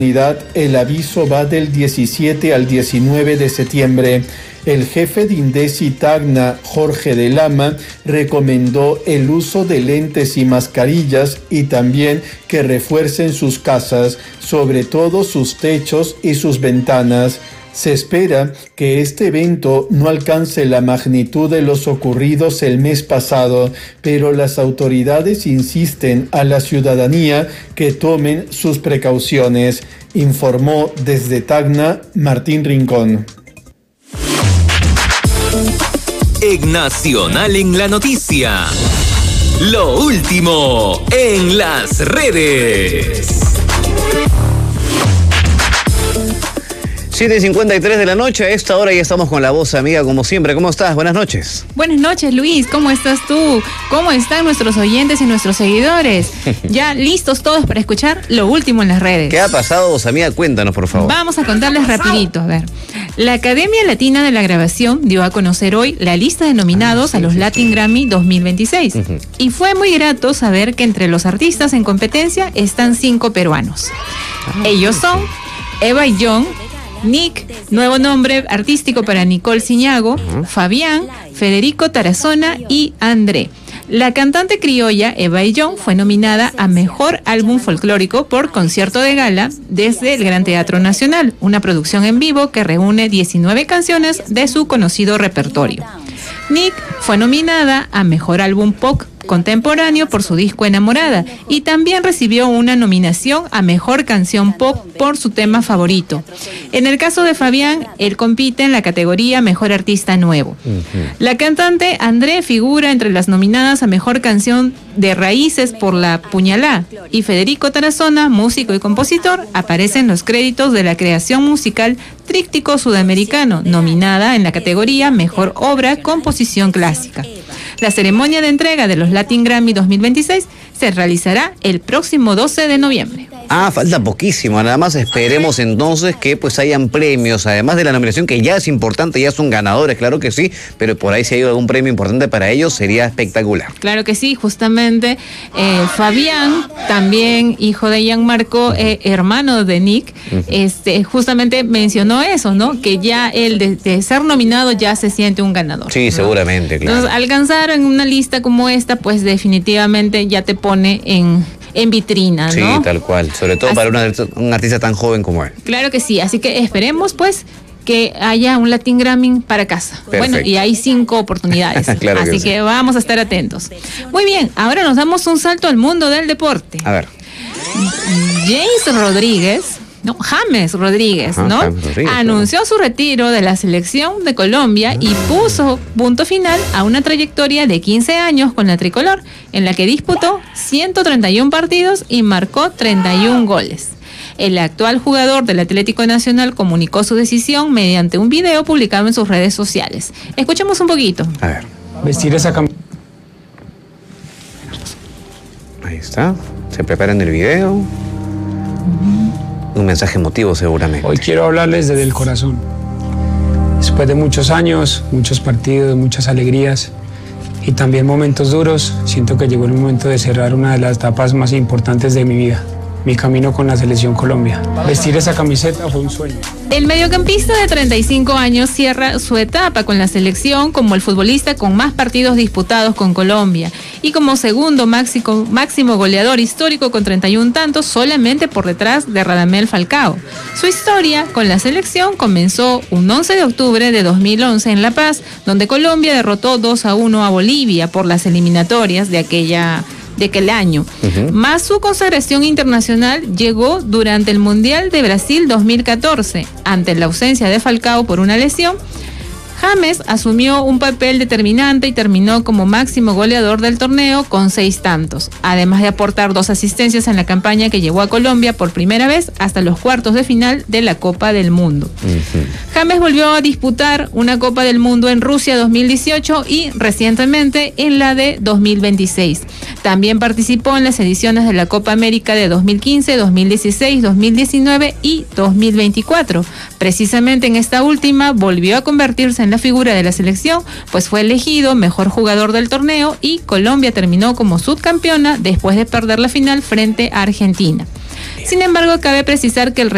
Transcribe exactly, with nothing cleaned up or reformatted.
El aviso va del diecisiete al diecinueve de septiembre. El jefe de INDECI Tacna, Jorge de Lama, recomendó el uso de lentes y mascarillas y también que refuercen sus casas, sobre todo sus techos y sus ventanas. Se espera que este evento no alcance la magnitud de los ocurridos el mes pasado, pero las autoridades insisten a la ciudadanía que tomen sus precauciones, informó desde Tacna Martín Rincón. En Nacional en la Noticia, lo último en las redes. siete y cincuenta y tres de la noche, a esta hora ya estamos con la voz amiga como siempre. ¿Cómo estás? Buenas noches. Buenas noches, Luis. ¿Cómo estás tú? ¿Cómo están nuestros oyentes y nuestros seguidores? Ya listos todos para escuchar lo último en las redes. ¿Qué ha pasado, voz amiga? Cuéntanos, por favor. Vamos a contarles rapidito. A ver, la Academia Latina de la Grabación dio a conocer hoy la lista de nominados ah, sí, a los sí, Latin sí. Grammy dos mil veintiséis. Uh-huh. Y fue muy grato saber que entre los artistas en competencia están cinco peruanos. Ah, Ellos son Eva y John, Nick, nuevo nombre artístico para Nicole Ciñago, uh-huh. Fabián, Federico Tarazona y André. La cantante criolla Eva y John fue nominada a Mejor Álbum Folclórico por Concierto de Gala desde el Gran Teatro Nacional, una producción en vivo que reúne diecinueve canciones de su conocido repertorio. Nick fue nominada a Mejor Álbum Pop Contemporáneo por su disco Enamorada y también recibió una nominación a Mejor Canción Pop por su tema favorito. En el caso de Fabián, él compite en la categoría Mejor Artista Nuevo. Uh-huh. La cantante André figura entre las nominadas a Mejor Canción de Raíces por La Puñalá y Federico Tarazona, músico y compositor, aparece en los créditos de la creación musical Tríptico Sudamericano, nominada en la categoría Mejor Obra Composición Clásica. La ceremonia de entrega de los Latin Grammy dos mil veintiséis se realizará el próximo doce de noviembre. Ah, falta poquísimo, nada más esperemos entonces que pues hayan premios, además de la nominación que ya es importante, ya son ganadores, claro que sí, pero por ahí si hay algún premio importante para ellos sería espectacular. Claro que sí, justamente eh, Fabián, también hijo de Gianmarco, eh, hermano de Nick, uh-huh. este, justamente mencionó eso, ¿no? Que ya él de, de ser nominado ya se siente un ganador. Sí, ¿no? Seguramente, claro. Entonces, alcanzar en una lista como esta, pues definitivamente ya te pone en... en vitrina, ¿no? Sí, tal cual, sobre todo así, para una, un artista tan joven como él. Claro que sí, así que esperemos pues que haya un Latin Grammy para casa. Perfecto. Bueno, y hay cinco oportunidades, claro así que, sí. que vamos a estar atentos. Muy bien, ahora nos damos un salto al mundo del deporte. A ver. James Rodríguez, no, James Rodríguez, Ajá, ¿no? James Rodríguez, anunció claro. su retiro de la selección de Colombia y puso punto final a una trayectoria de quince años con la tricolor, en la que disputó ciento treinta y un partidos y marcó treinta y un goles. El actual jugador del Atlético Nacional comunicó su decisión mediante un video publicado en sus redes sociales. Escuchemos un poquito. A ver. Vestir esa camiseta. Ahí está. Se preparan el video. Un mensaje emotivo seguramente. Hoy quiero hablarles desde el corazón. Después de muchos años, muchos partidos, muchas alegrías y también momentos duros, siento que llegó el momento de cerrar una de las etapas más importantes de mi vida. Mi camino con la Selección Colombia. Vestir esa camiseta fue un sueño. El mediocampista de treinta y cinco años cierra su etapa con la selección como el futbolista con más partidos disputados con Colombia y como segundo máximo, máximo goleador histórico con treinta y un tantos, solamente por detrás de Radamel Falcao. Su historia con la selección comenzó un once de octubre de dos mil once en La Paz, donde Colombia derrotó dos a uno a Bolivia por las eliminatorias de aquella de aquel año. Uh-huh. Más su consagración internacional llegó durante el Mundial de Brasil dos mil catorce. Ante la ausencia de Falcao por una lesión, James asumió un papel determinante y terminó como máximo goleador del torneo con seis tantos, además de aportar dos asistencias en la campaña que llevó a Colombia por primera vez hasta los cuartos de final de la Copa del Mundo. Uh-huh. James volvió a disputar una Copa del Mundo en Rusia dos mil dieciocho y recientemente en la de dos mil veintiséis. También participó en las ediciones de la Copa América de dos mil quince, dos mil dieciséis, dos mil diecinueve y dos mil veinticuatro. Precisamente en esta última volvió a convertirse en la figura de la selección, pues fue elegido mejor jugador del torneo y Colombia terminó como subcampeona después de perder la final frente a Argentina. Sin embargo, cabe precisar que el